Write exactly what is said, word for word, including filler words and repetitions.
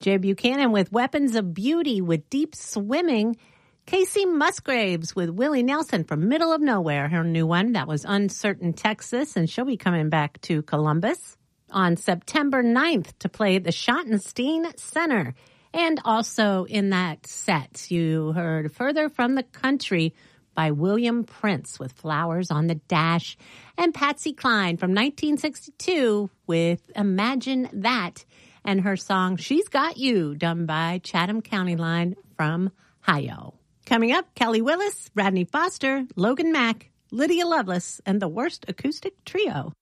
Jay Buchanan with Weapons of Beauty with Deep Swimming. Casey Musgraves with Willie Nelson from Middle of Nowhere, her new one. That was Uncertain Texas, and she'll be coming back to Columbus on September ninth to play the Schottenstein Center. And also in that set, you heard Further from the Country by William Prince with Flowers on the Dash, and Patsy Cline from nineteen sixty-two with Imagine That, and her song She's Got You, done by Chatham County Line from Ohio. Coming up, Kelly Willis, Radney Foster, Logan Mack, Lydia Lovelace, and the Worst Acoustic Trio.